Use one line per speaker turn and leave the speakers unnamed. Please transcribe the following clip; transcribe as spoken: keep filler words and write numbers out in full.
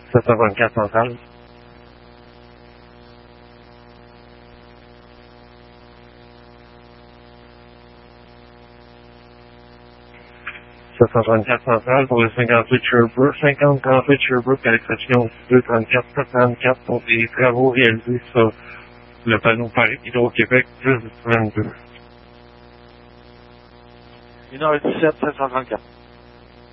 sept cent vingt-quatre centrale. sept cent trente-quatre centrale pour le cinquante-huit Sherbrooke, cinquante trente-huit Sherbrooke à l'exception deux trente-quatre sept trente-quatre pour des travaux réalisés sur le panneau Paris Hydro-Québec plus vingt-deux.
une heure dix-sept, sept cent trente-quatre.